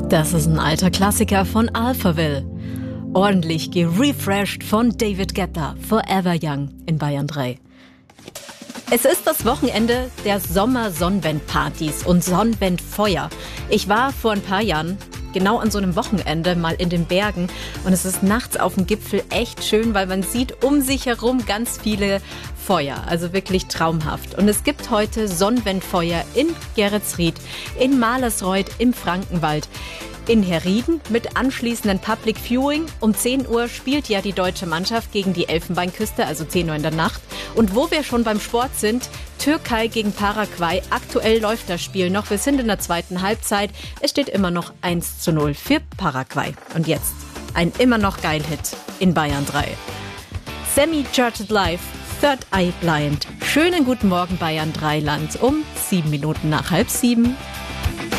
Das ist ein alter Klassiker von Alphaville. Ordentlich gerefreshed von David Guetta, Forever Young in Bayern 3. Es ist das Wochenende der Sommer-Sonnenwendpartys und Sonnenwendfeuer. Ich war vor ein paar Jahren genau an so einem Wochenende mal in den Bergen und es ist nachts auf dem Gipfel echt schön, weil man sieht um sich herum ganz viele Feuer, also wirklich traumhaft. Und es gibt heute Sonnenwendfeuer in Geretsried, in Malersreuth, im Frankenwald, in Herrieden mit anschließendem Public Viewing. Um 10 Uhr spielt ja die deutsche Mannschaft gegen die Elfenbeinküste, also 10 Uhr in der Nacht. Und wo wir schon beim Sport sind, Türkei gegen Paraguay. Aktuell läuft das Spiel noch. Wir sind in der zweiten Halbzeit. Es steht immer noch 1:0 für Paraguay. Und jetzt ein immer noch Geil-Hit in Bayern 3. Semi-Charted Live, Third Eye Blind. Schönen guten Morgen Bayern 3 Land um 7 Minuten nach 6:30.